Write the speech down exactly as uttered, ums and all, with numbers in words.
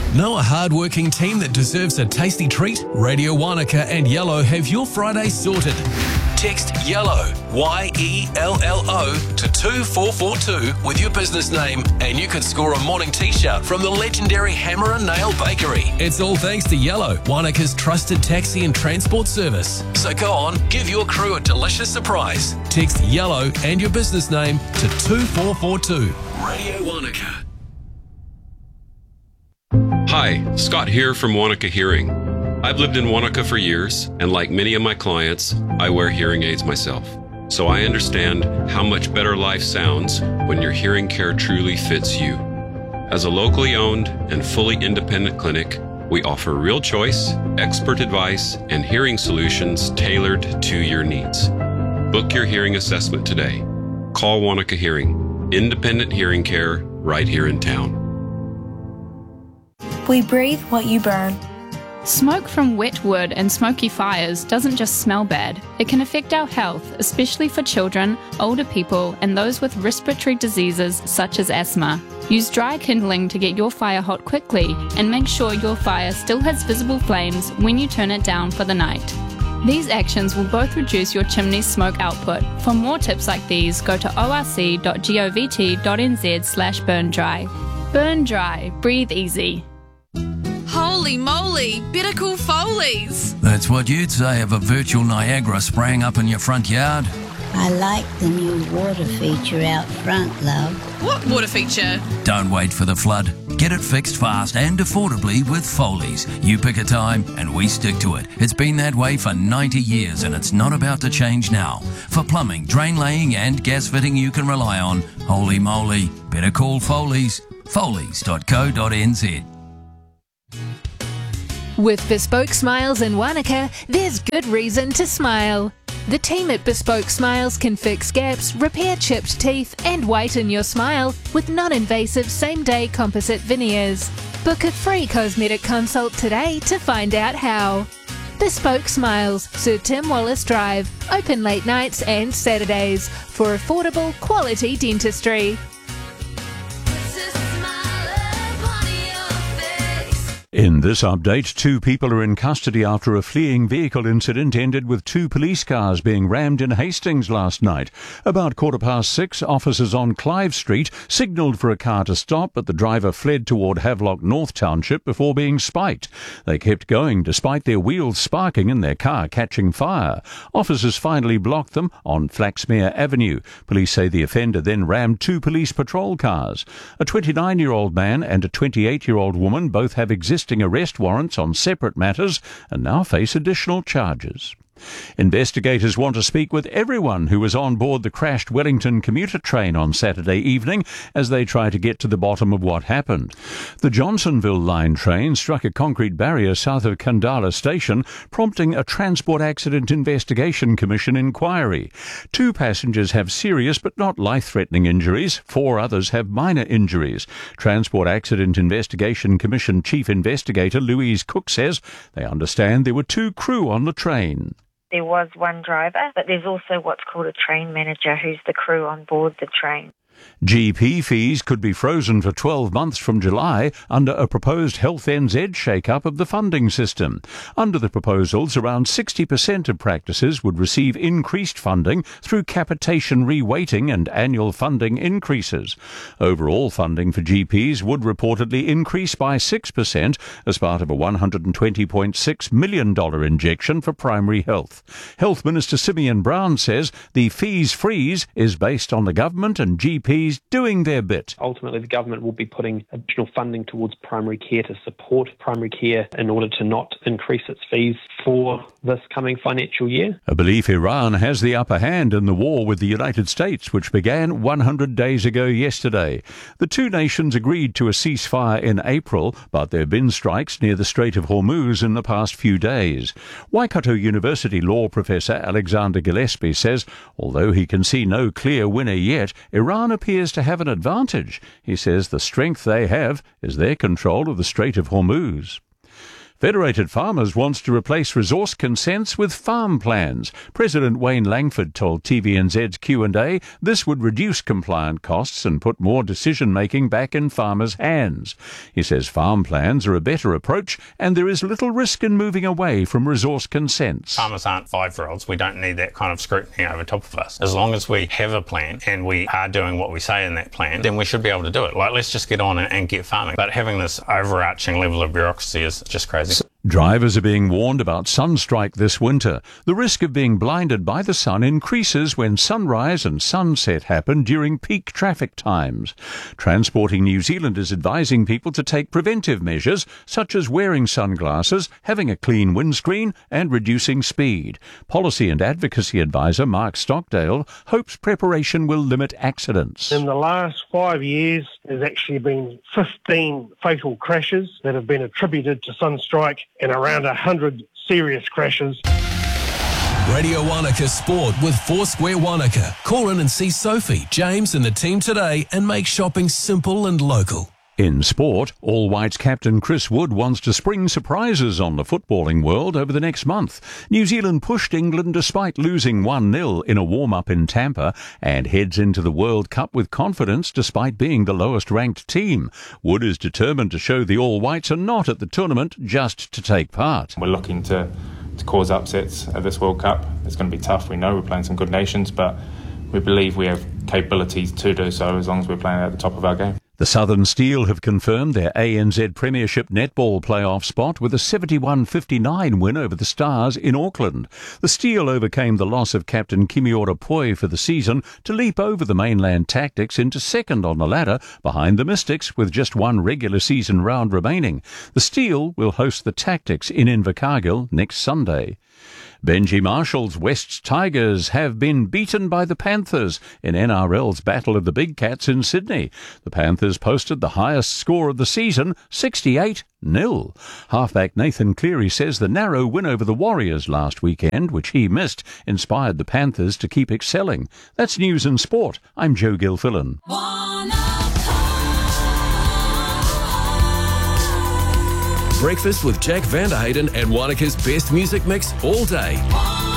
Know a hard-working team that deserves a tasty treat? Radio Wanaka and Yellow have your Friday sorted. Text YELLOW, Y E L L O, to two four four two with your business name and you can score a morning t-shirt from the legendary Hammer and Nail Bakery. It's all thanks to Yellow, Wanaka's trusted taxi and transport service. So go on, give your crew a delicious surprise. Text YELLOW and your business name to two four four two. Radio Wanaka. Hi, Scott here from Wanaka Hearing. I've lived in Wanaka for years, and like many of my clients, I wear hearing aids myself. So I understand how much better life sounds when your hearing care truly fits you. As a locally owned and fully independent clinic, we offer real choice, expert advice, and hearing solutions tailored to your needs. Book your hearing assessment today. Call Wanaka Hearing, independent hearing care right here in town. We breathe what you burn. Smoke from wet wood and smoky fires doesn't just smell bad. It can affect our health, especially for children, older people, and those with respiratory diseases such as asthma. Use dry kindling to get your fire hot quickly and make sure your fire still has visible flames when you turn it down for the night. These actions will both reduce your chimney's smoke output. For more tips like these, go to o r c dot govt dot n z slash burn dry. Burn dry, breathe easy. Holy moly, better call Foley's. That's what you'd say of a virtual Niagara spraying up in your front yard. I like the new water feature out front, love. What water feature? Don't wait for the flood. Get it fixed fast and affordably with Foley's. You pick a time and we stick to it. It's been that way for ninety years and it's not about to change now. For plumbing, drain laying and gas fitting you can rely on, holy moly, better call Foley's. Foleys dot co dot n z. With Bespoke Smiles in Wanaka, there's good reason to smile. The team at Bespoke Smiles can fix gaps, repair chipped teeth and whiten your smile with non-invasive same-day composite veneers. Book a free cosmetic consult today to find out how. Bespoke Smiles, Sir Tim Wallace Drive, open late nights and Saturdays for affordable quality dentistry. In this update, two people are in custody after a fleeing vehicle incident ended with two police cars being rammed in Hastings last night. About quarter past six, officers on Clive Street signalled for a car to stop, but the driver fled toward Havelock North Township before being spiked. They kept going despite their wheels sparking and their car catching fire. Officers finally blocked them on Flaxmere Avenue. Police say the offender then rammed two police patrol cars. A twenty-nine-year-old man and a twenty-eight-year-old woman both have existing arrest warrants on separate matters and now face additional charges. Investigators want to speak with everyone who was on board the crashed Wellington commuter train on Saturday evening as they try to get to the bottom of what happened. The Johnsonville line train struck a concrete barrier south of Kandala Station, prompting a Transport Accident Investigation Commission inquiry. Two passengers have serious but not life-threatening injuries. Four others have minor injuries. Transport Accident Investigation Commission Chief Investigator Louise Cook says they understand there were two crew on the train. There was one driver, but there's also what's called a train manager who's the crew on board the train. G P fees could be frozen for twelve months from July under a proposed Health N Z shake-up of the funding system. Under the proposals, around sixty percent of practices would receive increased funding through capitation reweighting and annual funding increases. Overall funding for G Ps would reportedly increase by six percent as part of a one hundred twenty point six million dollars injection for primary health. Health Minister Simeon Brown says the fees freeze is based on the government and G Ps doing their bit. Ultimately, the government will be putting additional funding towards primary care to support primary care in order to not increase its fees for this coming financial year. A belief Iran has the upper hand in the war with the United States, which began one hundred days ago yesterday. The two nations agreed to a ceasefire in April, but there have been strikes near the Strait of Hormuz in the past few days. Waikato University law professor Alexander Gillespie says, although he can see no clear winner yet, Iran appears to have an advantage. He says the strength they have is their control of the Strait of Hormuz. Federated Farmers wants to replace resource consents with farm plans. President Wayne Langford told T V N Z's Q and A this would reduce compliant costs and put more decision-making back in farmers' hands. He says farm plans are a better approach and there is little risk in moving away from resource consents. Farmers aren't five-year-olds. We don't need that kind of scrutiny over top of us. As long as we have a plan and we are doing what we say in that plan, then we should be able to do it. Like, let's just get on and, and get farming. But having this overarching level of bureaucracy is just crazy. Drivers are being warned about sunstrike this winter. The risk of being blinded by the sun increases when sunrise and sunset happen during peak traffic times. Transporting New Zealand is advising people to take preventive measures such as wearing sunglasses, having a clean windscreen and reducing speed. Policy and advocacy advisor Mark Stockdale hopes preparation will limit accidents. In the last five years, there's actually been fifteen fatal crashes that have been attributed to sunstrike and around one hundred serious crashes. Radio Wanaka Sport with Foursquare Wanaka. Call in and see Sophie, James and the team today and make shopping simple and local. In sport, All Whites captain Chris Wood wants to spring surprises on the footballing world over the next month. New Zealand pushed England despite losing one nil in a warm-up in Tampa and heads into the World Cup with confidence despite being the lowest-ranked team. Wood is determined to show the All Whites are not at the tournament just to take part. We're looking to, to cause upsets at this World Cup. It's going to be tough, we know. We're playing some good nations, but we believe we have capabilities to do so as long as we're playing at the top of our game. The Southern Steel have confirmed their A N Z Premiership netball playoff spot with a seventy-one fifty-nine win over the Stars in Auckland. The Steel overcame the loss of captain Kimiora Poi for the season to leap over the mainland Tactics into second on the ladder behind the Mystics with just one regular season round remaining. The Steel will host the Tactics in Invercargill next Sunday. Benji Marshall's West's Tigers have been beaten by the Panthers in N R L's Battle of the Big Cats in Sydney. The Panthers posted the highest score of the season, sixty-eight nil. Halfback Nathan Cleary says the narrow win over the Warriors last weekend, which he missed, inspired the Panthers to keep excelling. That's news and sport. I'm Joe Gilfillan. Breakfast with Jack Vanderhayden and Wanaka's best music mix all day.